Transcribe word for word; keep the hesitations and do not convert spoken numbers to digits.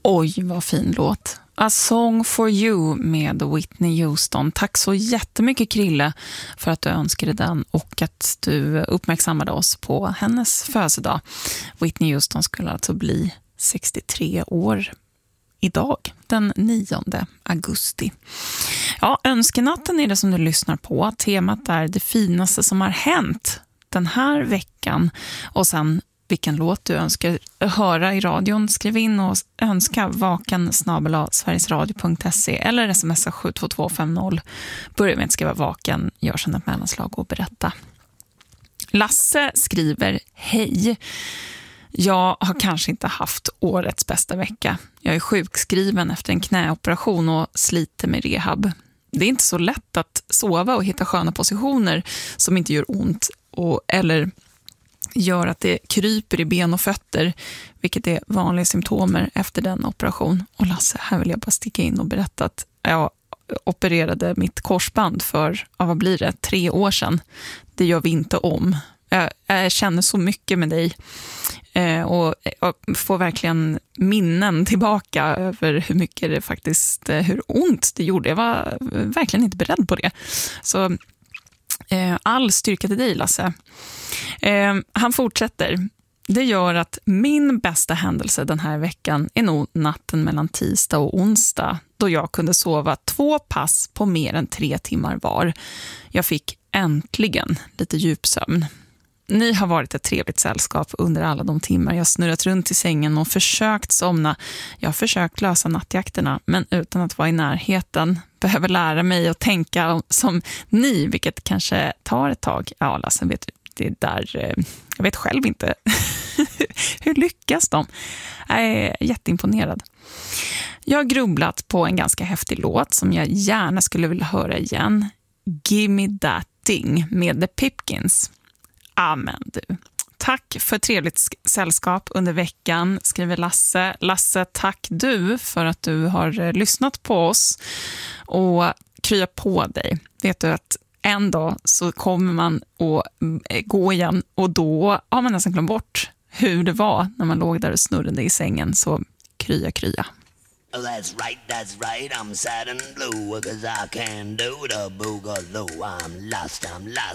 Oj, vad fin låt. A Song for You med Whitney Houston. Tack så jättemycket, Krille, för att du önskade den och att du uppmärksammade oss på hennes födelsedag. Whitney Houston skulle alltså bli sextiotre år idag, den nionde augusti. Ja, önskenatten är det som du lyssnar på. Temat är det finaste som har hänt den här veckan. Och sen vilken låt du önskar höra i radion. Skriv in och önska vaken snabel-a sverigesradio punkt se eller smsa sju två två fem noll. Börja med att skriva vaken, gör sedan ett mellanslag och berätta. Lasse skriver: hej. Jag har kanske inte haft årets bästa vecka. Jag är sjukskriven efter en knäoperation och sliter med rehab. Det är inte så lätt att sova och hitta sköna positioner som inte gör ont och, eller gör att det kryper i ben och fötter, vilket är vanliga symptomer efter den operation. Och Lasse, här vill jag bara sticka in och berätta att jag opererade mitt korsband för, ja, vad blir det, tre år sedan. Det gör vi inte om. Jag, jag känner så mycket med dig eh, och jag får verkligen minnen tillbaka över hur mycket det faktiskt, hur ont det gjorde. Jag var verkligen inte beredd på det. Så eh, all styrka till dig, Lasse. Eh, han fortsätter. Det gör att min bästa händelse den här veckan är nog natten mellan tisdag och onsdag, då jag kunde sova två pass på mer än tre timmar var. Jag fick äntligen lite djupsömn. Ni har varit ett trevligt sällskap under alla de timmar jag snurrat runt i sängen och försökt somna. Jag har försökt lösa nattjakterna, men utan att vara i närheten. Behöver lära mig att tänka som ni, vilket kanske tar ett tag. Ja, Lasse, vet du, det är där, jag vet själv inte. Hur lyckas de? Jag är jätteimponerad. Jag har grubblat på en ganska häftig låt som jag gärna skulle vilja höra igen. Gimme That Thing med The Pipkins. Amen du. Tack för trevligt sällskap under veckan, skriver Lasse. Lasse, tack du för att du har lyssnat på oss och krya på dig. Vet du att en dag så kommer man att gå igen och då har man nästan glömt bort hur det var när man låg där och snurrade i sängen. Så krya, krya. That's right, that's right, I'm sad and blue, cause I can't do the boogaloo. I'm lost, I'm lost.